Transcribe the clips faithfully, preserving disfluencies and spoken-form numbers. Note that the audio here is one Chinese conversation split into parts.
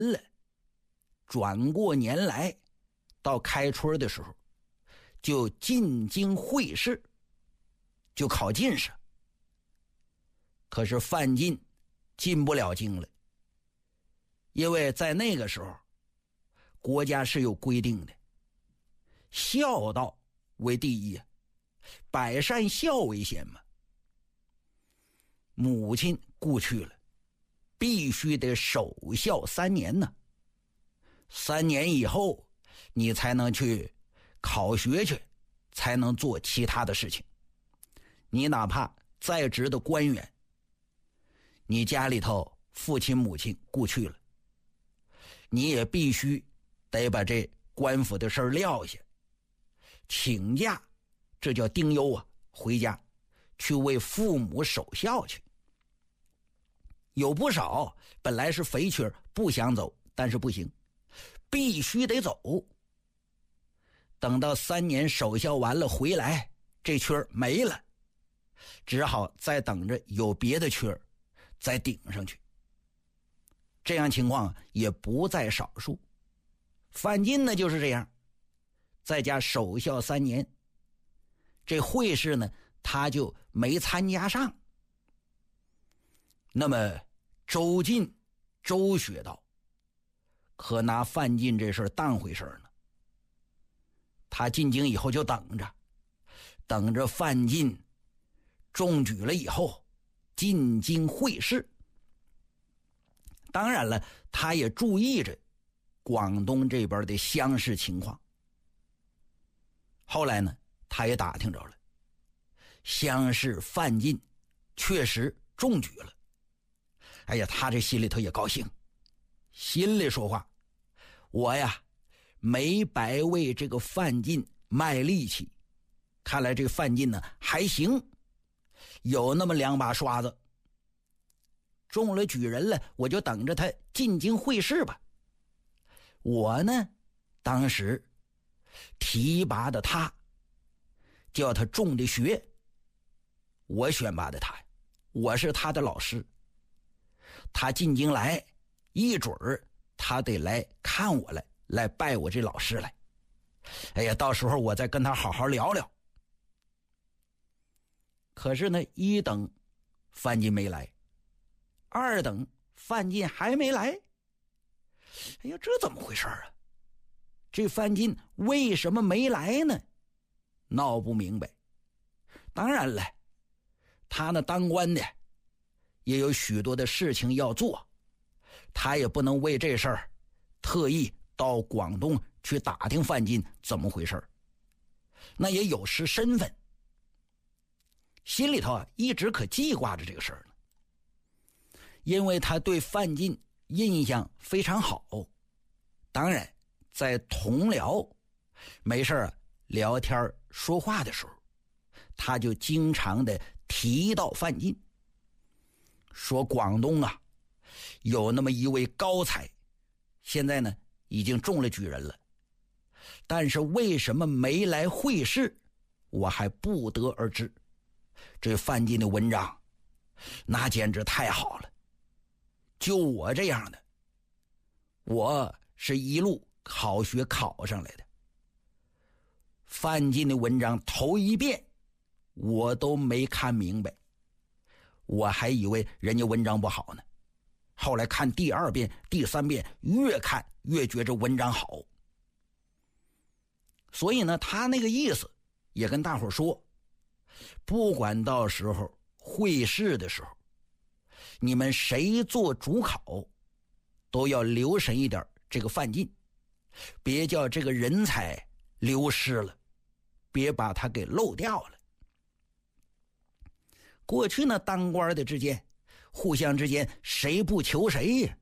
了，转过年来，到开春的时候，就进京会试，就考进士。可是范进进不了京了，因为在那个时候，国家是有规定的，孝道为第一，百善孝为先嘛。母亲故去了，必须得守孝三年呢。三年以后，你才能去考学去，才能做其他的事情。你哪怕在职的官员，你家里头父亲母亲故去了，你也必须得把这官府的事儿撂下，请假，这叫丁忧啊，回家去为父母守孝去。有不少本来是肥缺不想走，但是不行，必须得走。等到三年守孝完了回来，这缺没了，只好再等着有别的缺再顶上去。这样情况也不在少数。范进呢就是这样，在家守孝三年，这会试呢他就没参加上。那么周进、周学道可拿范进这事当回事呢。他进京以后就等着，等着范进中举了以后进京会试。当然了，他也注意着广东这边的乡试情况。后来呢，他也打听着了，乡试范进确实中举了。哎呀，他这心里头也高兴，心里说话，我呀没白为这个范进卖力气，看来这个范进呢还行，有那么两把刷子，中了举人了，我就等着他进京会试吧。我呢当时提拔的他，叫他中的学，我选拔的他，我是他的老师，他进京来，一准儿他得来看我来，来拜我这老师来。哎呀，到时候我再跟他好好聊聊。可是呢，一等范进没来，二等范进还没来。哎呀，这怎么回事啊？这范进为什么没来呢？闹不明白。当然了，他那当官的也有许多的事情要做，他也不能为这事儿特意到广东去打听范进怎么回事，那也有失身份。心里头啊一直可记挂着这个事儿呢，因为他对范进印象非常好。当然在同僚没事啊聊天说话的时候，他就经常的提到范进，说广东啊有那么一位高才，现在呢已经中了举人了，但是为什么没来会试，我还不得而知。这范进的文章那简直太好了，就我这样的，我是一路考学考上来的，范进的文章头一遍我都没看明白，我还以为人家文章不好呢，后来看第二遍第三遍，越看越觉着文章好。所以呢，他那个意思也跟大伙说，不管到时候会试的时候，你们谁做主考，都要留神一点这个范进，别叫这个人才流失了，别把他给漏掉了。过去呢，当官的之间互相之间谁不求谁呀？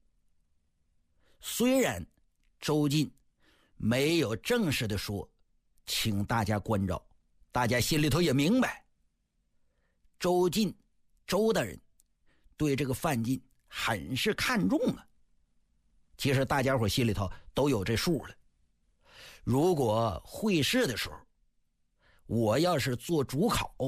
虽然周进没有正式的说请大家关照，大家心里头也明白，周进周大人对这个范进很是看重啊。其实大家伙心里头都有这数了。如果会试的时候，我要是做主考，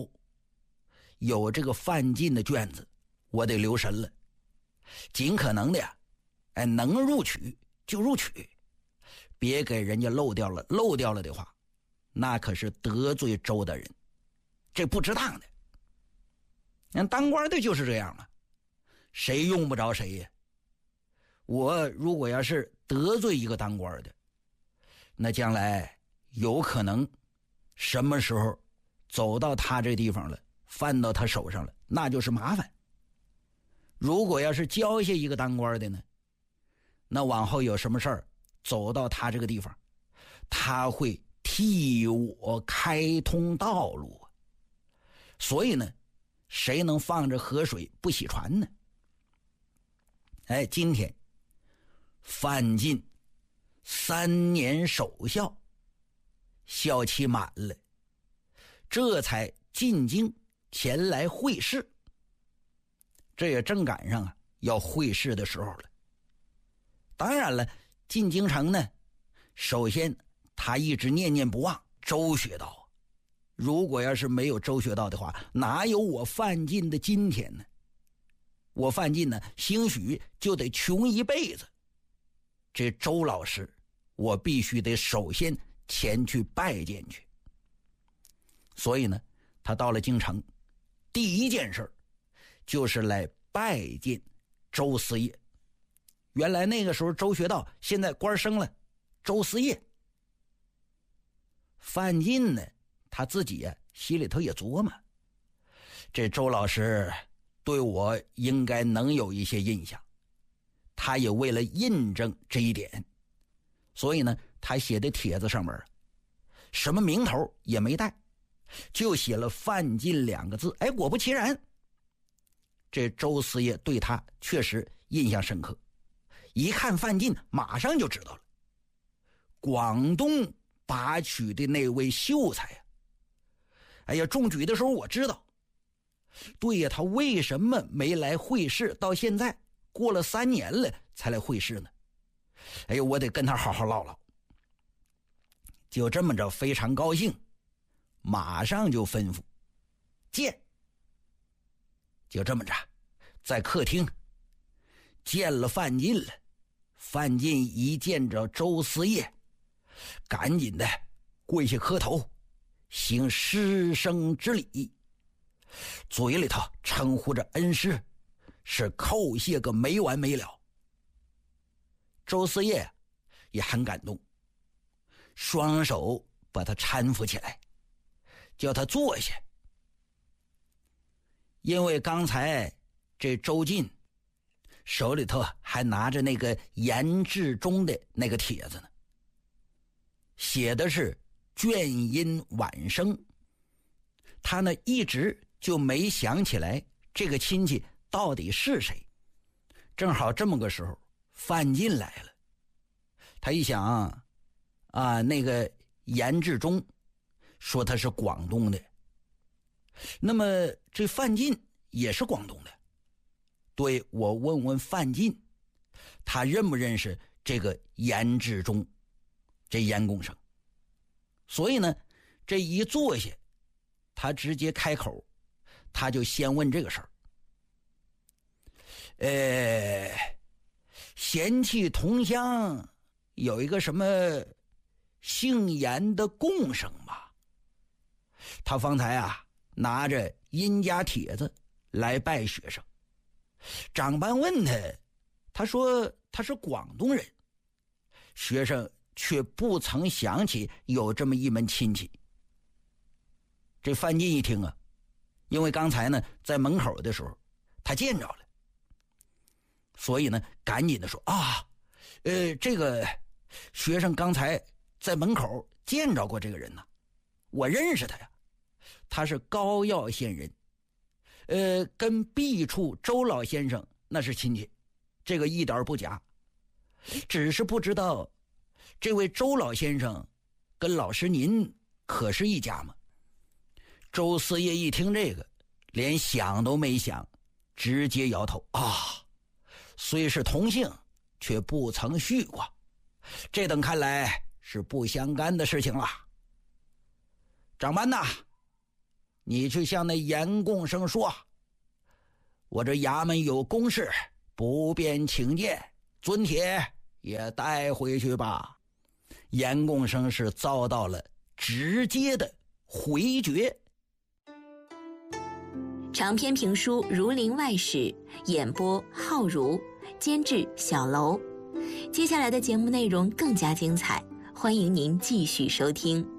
有这个范进的卷子，我得留神了，尽可能的呀， 哎，能录取就录取，别给人家漏掉了，漏掉了的话，那可是得罪周的人，这不值当的。那当官的就是这样嘛，谁用不着谁呀？我如果要是得罪一个当官的，那将来有可能什么时候走到他这地方了，犯到他手上了，那就是麻烦。如果要是交下一个当官的呢，那往后有什么事儿走到他这个地方，他会替我开通道路。所以呢，谁能放着河水不洗船呢？哎，今天范进三年守孝，孝期满了，这才进京前来会试。这也正赶上啊要会试的时候了。当然了，进京城呢，首先他一直念念不忘周学道。如果要是没有周学道的话，哪有我范进的今天呢？我范进呢，兴许就得穷一辈子。这周老师，我必须得首先前去拜见去。所以呢，他到了京城，第一件事就是来拜见周思业。原来那个时候周学道，现在官升了，周思业。范进呢，他自己呀、啊、心里头也琢磨，这周老师对我应该能有一些印象，他也为了印证这一点，所以呢，他写的帖子上面什么名头也没带，就写了范进两个字。哎，果不其然，这周思业对他确实印象深刻，一看范进马上就知道了，广东拔取的那位秀才呀、啊，哎呀，中举的时候我知道。对呀，他为什么没来会试，到现在过了三年了才来会试呢？哎呀，我得跟他好好唠唠。就这么着，非常高兴，马上就吩咐见。就这么着，在客厅见了范进了。范进一见着周思业，赶紧的跪下磕头，行师生之礼，嘴里头称呼着恩师，是叩谢个没完没了。周思业也很感动，双手把他搀扶起来，叫他坐下。因为刚才这周进手里头还拿着那个严志忠的那个帖子呢，写的是倦音晚生。他呢一直就没想起来这个亲戚到底是谁。正好这么个时候，范进来了。他一想啊，那个严志忠说他是广东的，那么这范进也是广东的。对，我问问范进，他认不认识这个严志忠，这严公生。所以呢，这一坐下，他直接开口，他就先问这个事儿。呃，嫌弃同乡有一个什么姓严的贡生吧？他方才啊拿着殷家帖子来拜学生。长班问他，他说他是广东人，学生却不曾想起有这么一门亲戚。这范进一听啊，因为刚才呢在门口的时候他见着了，所以呢赶紧的说啊，呃，这个学生刚才在门口见着过这个人呢，我认识他呀，他是高要县人。呃，跟毕处周老先生那是亲戚，这个一点不假。只是不知道这位周老先生跟老师您可是一家吗？周思业一听这个，连想都没想，直接摇头啊，虽是同姓，却不曾叙过，这等看来是不相干的事情了。长班呐，你去向那严贡生说，我这衙门有公事，不便请见， 尊帖也带回去吧。严贡生是遭到了直接的回绝。 长篇评书《儒林外史》，演播浩如，监制小楼。接下来的节目内容更加精彩，欢迎您继续收听。